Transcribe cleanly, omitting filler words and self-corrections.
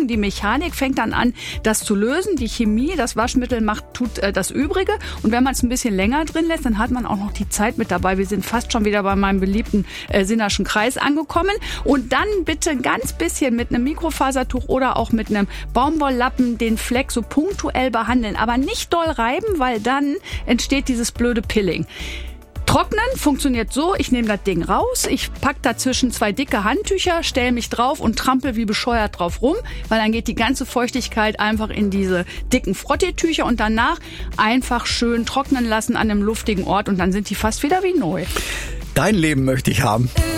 Die Mechanik fängt dann an, das zu lösen. Die Chemie, das Waschmittel tut das Übrige. Und wenn man es ein bisschen länger drin lässt, dann hat man auch noch die Zeit mit dabei. Wir sind fast schon wieder bei meinem beliebten Sinnerschen Kreis angekommen. Und dann bitte ganz bisschen mit einem Mikrofasertuch oder auch mit einem Baumwolllappen den Fleck so punktuell behandeln. Aber nicht doll reiben, weil dann entsteht dieses blöde Pilling. Trocknen funktioniert so, ich nehme das Ding raus, ich packe dazwischen 2 dicke Handtücher, stelle mich drauf und trampel wie bescheuert drauf rum, weil dann geht die ganze Feuchtigkeit einfach in diese dicken Frotteetücher und danach einfach schön trocknen lassen an einem luftigen Ort und dann sind die fast wieder wie neu. Dein Leben möchte ich haben.